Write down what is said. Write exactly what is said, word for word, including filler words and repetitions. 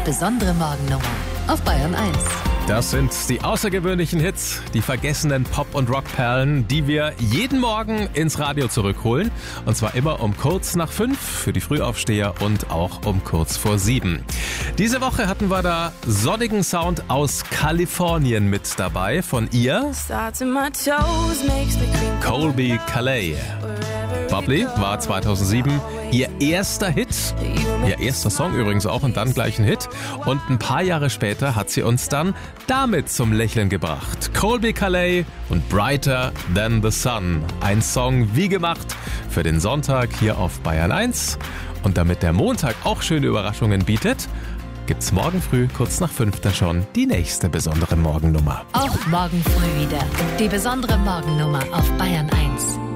besondere Morgennummer auf Bayern eins. Das sind die außergewöhnlichen Hits, die vergessenen Pop- und Rockperlen, die wir jeden Morgen ins Radio zurückholen. Und zwar immer um kurz nach fünf für die Frühaufsteher und auch um kurz vor sieben. Diese Woche hatten wir da sonnigen Sound aus Kalifornien mit dabei von ihr. Colby Calais. Bubbly war zweitausendsieben ihr erster Hit, ihr erster Song übrigens auch und dann gleich ein Hit. Und ein paar Jahre später hat sie uns dann damit zum Lächeln gebracht. Colby Calais und Brighter Than the Sun. Ein Song wie gemacht für den Sonntag hier auf Bayern eins. Und damit der Montag auch schöne Überraschungen bietet, gibt's morgen früh kurz nach fünf dann schon die nächste besondere Morgennummer. Auch morgen früh wieder die besondere Morgennummer auf Bayern eins.